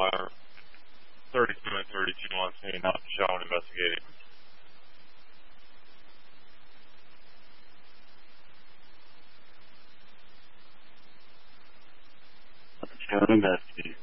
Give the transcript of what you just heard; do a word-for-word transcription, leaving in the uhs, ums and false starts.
uh, thirty-two and thirty-two on scene, not shown investigating. Shown investigating.